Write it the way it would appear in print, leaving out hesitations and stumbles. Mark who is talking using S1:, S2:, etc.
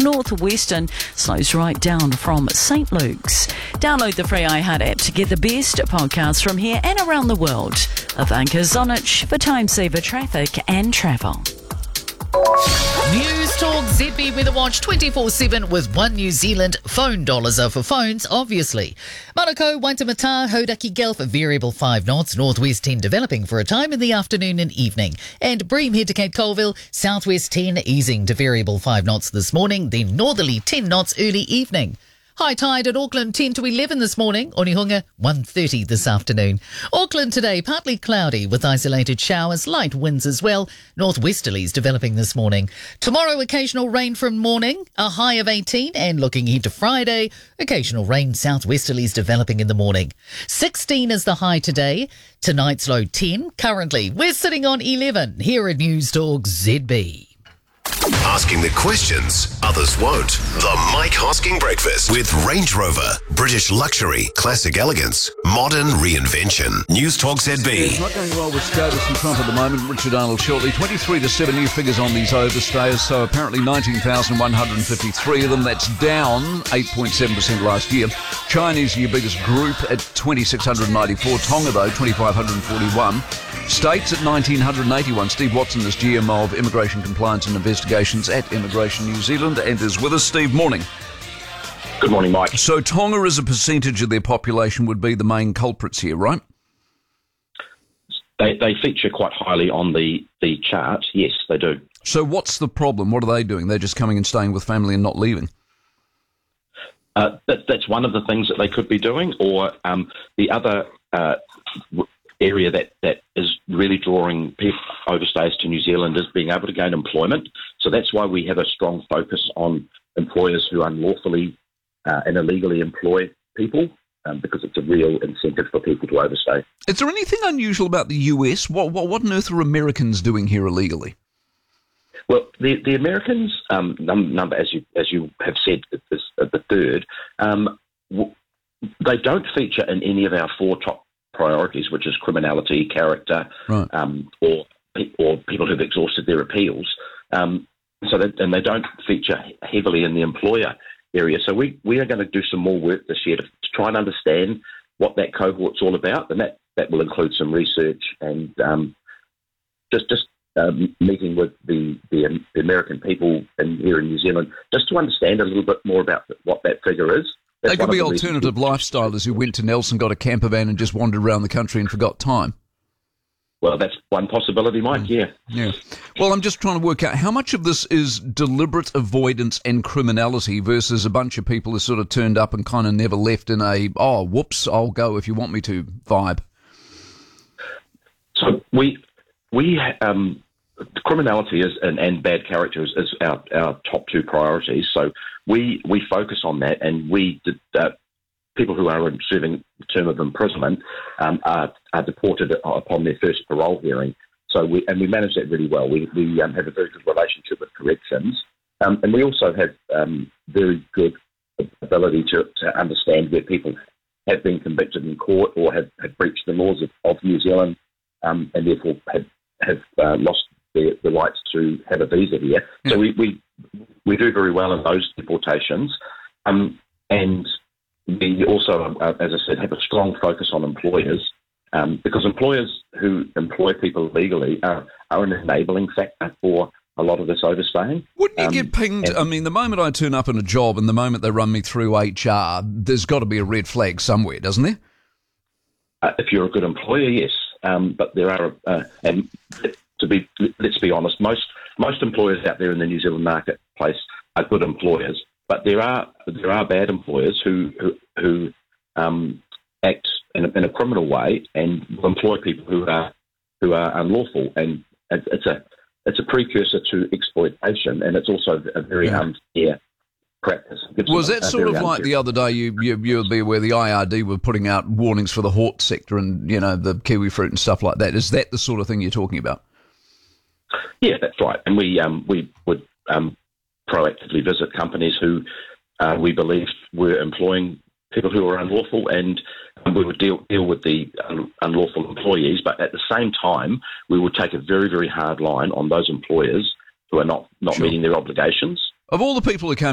S1: Northwestern slows right down from St. Luke's. Download the free iHeart app to get the best podcasts from here and around the world. Ivanka Zonich for Time Saver Traffic and Travel.
S2: News Talk ZB Weather Watch 24/7 with One New Zealand. Phone dollars are for phones, obviously. Manukau, Waitemata, Hodaki Gulf, variable 5 knots, northwest 10 developing for a time in the afternoon and evening. And Bream head to Cape Colville, southwest 10 easing to variable 5 knots this morning, then northerly 10 knots early evening. High tide at Auckland 10 to 11 this morning, Onehunga 1:30 this afternoon. Auckland today partly cloudy with isolated showers, light winds as well, northwesterlies developing this morning. Tomorrow occasional rain from morning, a high of 18, and looking ahead to Friday, occasional rain southwesterlies developing in the morning. 16 is the high today, tonight's low 10, currently we're sitting on 11 here at News Talk ZB.
S3: Asking the questions others won't. The Mike Hosking Breakfast with Range Rover. British luxury, classic elegance, modern reinvention. News Talk ZB.
S4: It's not going well with SCOTUS and Trump at the moment. Richard Arnold shortly. 23-7 new figures on these overstayers. So apparently 19,153 of them. That's down 8.7% last year. China's your biggest group at 2,694. Tonga, though, 2,541. States at 1,981. Steve Watson is GM of Immigration Compliance and Investigations at Immigration New Zealand and is with us. Steve, morning.
S5: Good morning, Mike.
S4: So Tonga as a percentage of their population would be the main culprits here, right?
S5: They feature quite highly on the chart. Yes, they do.
S4: So what's the problem? What are they doing? They're just coming and staying with family and not leaving?
S5: That's one of the things that they could be doing, or the other area that is really drawing people overstays to New Zealand is being able to gain employment. So that's why we have a strong focus on employers who unlawfully and illegally employ people, because it's a real incentive for people to overstay.
S4: Is there anything unusual about the US? What on earth are Americans doing here illegally?
S5: Well, the Americans number, as you have said, is the third. They don't feature in any of our 4 top priorities, which is criminality, character,
S4: right,
S5: or people who've exhausted their appeals. And they don't feature heavily in the employer area. So we are going to do some more work this year to try and understand what that cohort's all about, and that will include some research and just meeting with the American people here in New Zealand, just to understand a little bit more about what that figure is.
S4: They could be alternative lifestylers who went to Nelson, got a camper van and just wandered around the country and forgot time.
S5: Well, that's one possibility, Mike, yeah.
S4: Well, I'm just trying to work out how much of this is deliberate avoidance and criminality versus a bunch of people who sort of turned up and kind of never left in a, oh, whoops, I'll go if you want me to vibe.
S5: So criminality and bad character is our top 2 priorities. So we focus on that, and people who are serving a term of imprisonment are deported upon their first parole hearing. So we manage that really well. We have a very good relationship with corrections, and we also have very good ability to understand where people have been convicted in court or have breached the laws of New Zealand, and therefore have lost the rights to have a visa here. So we do very well in those deportations, and we also, as I said, have a strong focus on employers, because employers who employ people legally are an enabling factor for a lot of this overstaying.
S4: Wouldn't you get pinged? I mean, the moment I turn up in a job and the moment they run me through HR, there's got to be a red flag somewhere, doesn't there?
S5: If you're a good employer, yes. But there are, and let's be honest, most employers out there in the New Zealand marketplace are good employers, but there are bad employers who act in a criminal way and will employ people who are unlawful, and it's a precursor to exploitation, and it's also a very unfair practice.
S4: Was that sort of like the other day you would be aware the IRD were putting out warnings for the hort sector and the kiwi fruit and stuff like that? Is that the sort of thing you're talking about?
S5: Yeah, that's right. And we would proactively visit companies who we believed were employing people who were unlawful, and we would deal with the unlawful employees. But at the same time, we would take a very, very hard line on those employers who are not meeting their obligations.
S4: Of all the people who came